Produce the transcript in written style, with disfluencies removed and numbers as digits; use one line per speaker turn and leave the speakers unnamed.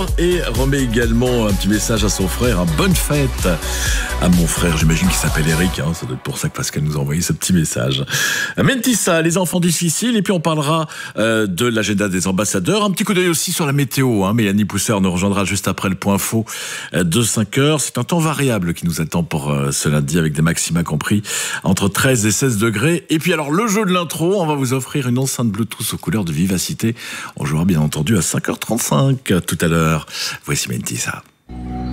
jour et remet également un petit message à son frère, un bonne fête à mon frère, j'imagine qu'il s'appelle Eric, hein, ça doit être pour ça que Pascal nous a envoyé ce petit message. Mentissa, les enfants difficiles, et puis on parlera de l'agenda des ambassadeurs, un petit coup d'œil aussi sur la météo, hein. Mélanie Pousseur nous rejoindra juste après le point faux de 5h. C'est un temps variable qui nous attend pour ce lundi avec des maxima compris entre 13 et 16 degrés. Et puis alors le jeu de l'intro, on va vous offrir une enceinte Bluetooth aux couleurs de vivacité. On jouera bien entendu à 5h35 tout à l'heure. Voici Mentissa.